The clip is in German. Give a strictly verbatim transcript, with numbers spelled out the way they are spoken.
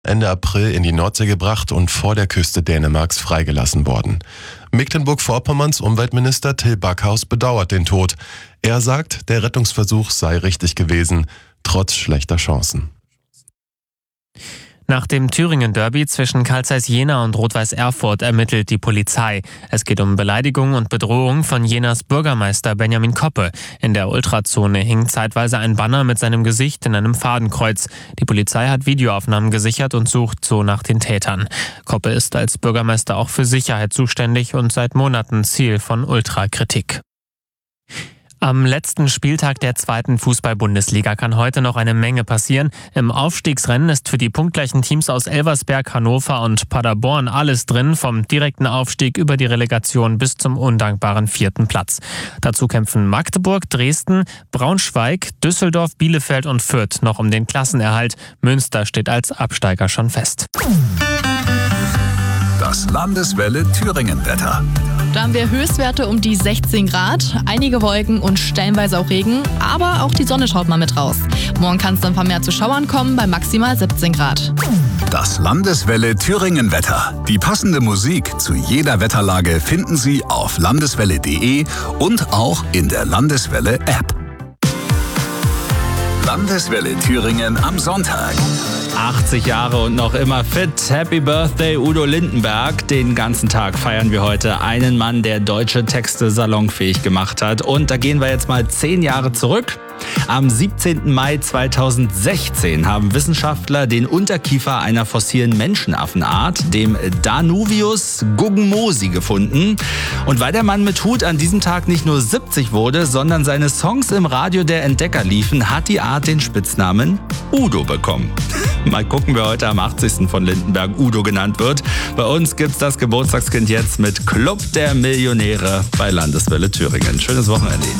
Ende April in die Nordsee gebracht und vor der Küste Dänemarks freigelassen worden. Mecklenburg-Vorpommerns Umweltminister Till Backhaus bedauert den Tod. Er sagt, der Rettungsversuch sei richtig gewesen, trotz schlechter Chancen. Nach dem Thüringen-Derby zwischen Carl Zeiss Jena und Rot-Weiß Erfurt ermittelt die Polizei. Es geht um Beleidigung und Bedrohung von Jenas Bürgermeister Benjamin Koppe. In der Ultrazone hing zeitweise ein Banner mit seinem Gesicht in einem Fadenkreuz. Die Polizei hat Videoaufnahmen gesichert und sucht so nach den Tätern. Koppe ist als Bürgermeister auch für Sicherheit zuständig und seit Monaten Ziel von Ultrakritik. Am letzten Spieltag der zweiten Fußball-Bundesliga kann heute noch eine Menge passieren. Im Aufstiegsrennen ist für die punktgleichen Teams aus Elversberg, Hannover und Paderborn alles drin, vom direkten Aufstieg über die Relegation bis zum undankbaren vierten Platz. Dazu kämpfen Magdeburg, Dresden, Braunschweig, Düsseldorf, Bielefeld und Fürth noch um den Klassenerhalt. Münster steht als Absteiger schon fest. Das Landeswelle Thüringen-Wetter. Da haben wir Höchstwerte um die sechzehn Grad, einige Wolken und stellenweise auch Regen, aber auch die Sonne schaut mal mit raus. Morgen kann es dann vermehrt zu Schauern kommen bei maximal siebzehn Grad. Das Landeswelle Thüringen-Wetter. Die passende Musik zu jeder Wetterlage finden Sie auf landeswelle punkt de und auch in der Landeswelle-App. Landeswelle Thüringen am Sonntag. achtzig Jahre und noch immer fit. Happy Birthday Udo Lindenberg. Den ganzen Tag feiern wir heute einen Mann, der deutsche Texte salonfähig gemacht hat. Und da gehen wir jetzt mal zehn Jahre zurück. Am siebzehnten Mai zweitausendsechzehn haben Wissenschaftler den Unterkiefer einer fossilen Menschenaffenart, dem Danuvius guggenmosi, gefunden. Und weil der Mann mit Hut an diesem Tag nicht nur siebzig wurde, sondern seine Songs im Radio der Entdecker liefen, hat die Art den Spitznamen Udo bekommen. Mal gucken, wer heute am achtzigsten von Lindenberg Udo genannt wird. Bei uns gibt's das Geburtstagskind jetzt mit Club der Millionäre bei Landeswelle Thüringen. Schönes Wochenende.